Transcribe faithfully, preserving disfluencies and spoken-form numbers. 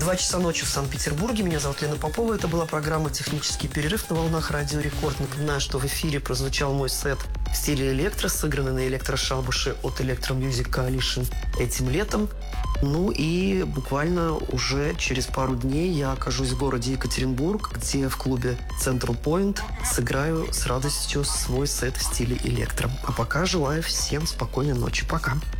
Два часа ночи в Санкт-Петербурге. Меня зовут Лена Попова. Это была программа «Технический перерыв» на волнах Радио Рекорд. Напоминаю, что в эфире прозвучал мой сет в стиле электро, сыгранный на электрошабаше от Electro Music Coalition этим летом. Ну и буквально уже через пару дней я окажусь в городе Екатеринбург, где в клубе Central Point сыграю с радостью свой сет в стиле электро. А пока желаю всем спокойной ночи. Пока.